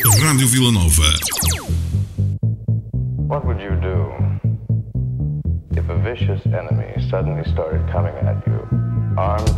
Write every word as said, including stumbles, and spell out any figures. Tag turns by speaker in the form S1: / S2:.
S1: Rádio Vila Nova.
S2: What would you do if a vicious enemy suddenly started coming at you, armed